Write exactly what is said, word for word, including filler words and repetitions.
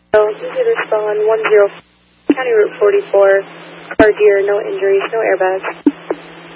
So, easy respond, one zero, County Route forty-four, car deer, no injuries, no airbags.